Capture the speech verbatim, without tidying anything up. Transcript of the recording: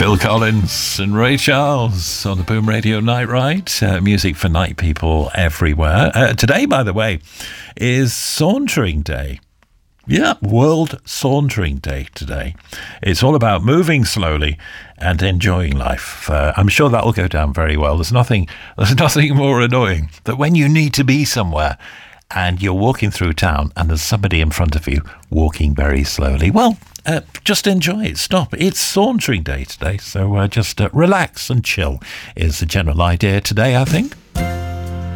Phil Collins and Ray Charles on the Boom Radio Night Ride. Uh, music for night people everywhere. Uh, today, by the way, is Sauntering Day. Yeah, World Sauntering Day today. It's all about moving slowly and enjoying life. Uh, I'm sure that will go down very well. There's nothing, there's nothing more annoying than when you need to be somewhere and you're walking through town and there's somebody in front of you walking very slowly. Well, uh, just enjoy it. Stop. It's Sauntering Day today, so uh, just uh, relax and chill is the general idea today, I think.